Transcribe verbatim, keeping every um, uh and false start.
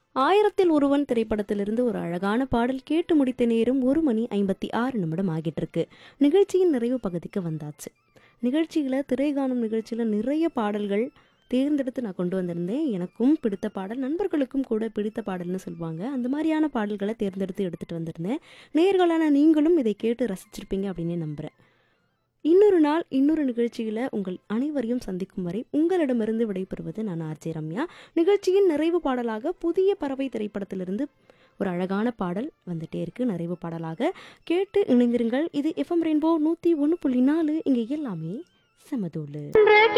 ஆயிரத்தில் ஒருவன் திரைப்படத்திலிருந்து ஒரு அழகான பாடல் கேட்டு முடித்த நேரம் ஒரு மணி ஐம்பத்தி ஆறு நிமிடம் ஆகிட்டு இருக்கு. நிகழ்ச்சியின் நிறைவு பகுதிக்கு வந்தாச்சு. நிகழ்ச்சியில் திரைகாணும் நிகழ்ச்சியில் நிறைய பாடல்கள் தேர்ந்தெடுத்து நான் கொண்டு வந்திருந்தேன். எனக்கும் பிடித்த பாடல், நண்பர்களுக்கும் கூட பிடித்த பாடல்னு சொல்லுவாங்க. அந்த மாதிரியான பாடல்களை தேர்ந்தெடுத்து எடுத்துகிட்டு வந்திருந்தேன். நேயர்களான நீங்களும் இதை கேட்டு ரசிச்சிருப்பீங்க அப்படின்னு நம்புகிறேன். இன்னொரு நாள் இன்னொரு நிகழ்ச்சியில் உங்கள் அனைவரையும் சந்திக்கும் வரை உங்களிடமிருந்து விடைபெறுவது நான் ஆர்ஜே ரம்யா. நிகழ்ச்சியின் நிறைவு பாடலாக புதிய பறவை திரைப்படத்திலிருந்து ஒரு அழகான பாடல் வந்துட்டே இருக்கு. நிறைவு பாடலாக கேட்டு இணைந்திருங்கள். இது எஃப்எம் ரெயின்போ நூற்றி ஒன்று புள்ளி நாலு. இங்கே எல்லாமே சமதூளு.